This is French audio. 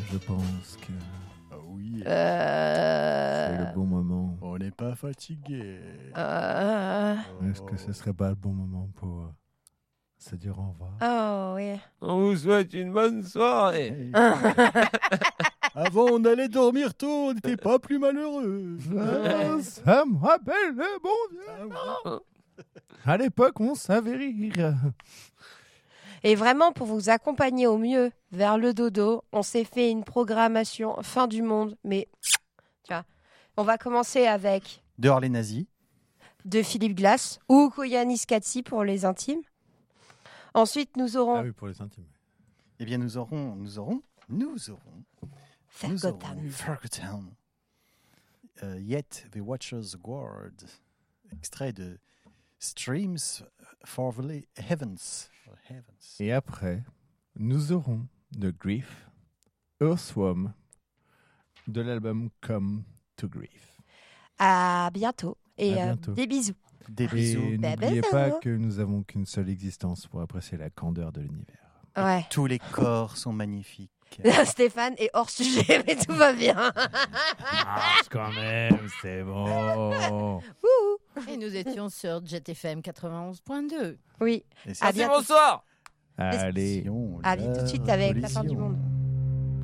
je pense que Ah oui. c'est le bon moment. On n'est pas fatigué. Est-ce que ce serait pas le bon moment pour se dire au revoir? Oh oui. On vous souhaite une bonne soirée. Hey. Avant, on allait dormir tôt, on n'était pas plus malheureux. Ça me rappelle le bon vieux. Ah ouais. À l'époque, on savait rire. Et vraiment, pour vous accompagner au mieux vers le dodo, on s'est fait une programmation fin du monde. Mais, tu vois, on va commencer avec Dehors les nazis. de Philippe Glass ou Koyanis Katsi pour les intimes. Ensuite, nous aurons Ah oui, pour les intimes. Eh bien, nous aurons Fergotan. Fergotan. Yet the Watcher's Guard. Extrait de Streams for the Heavens. Et après, nous aurons The Grief, Earthworm, de l'album Come to Grief. À bientôt. Et À bientôt. des bisous. Des bisous. Et Bah, n'oubliez bah, pas ça va. que nous avons qu'une seule existence pour apprécier la candeur de l'univers. Ouais. Tous les corps sont magnifiques. Stéphane est hors sujet, mais tout va bien. Quand même, c'est bon. Et nous étions sur JetFM 91.2. Oui. Et À Merci, bientôt. bonsoir. Allez. Collision, À vite tout de suite avec la fin du collision. monde.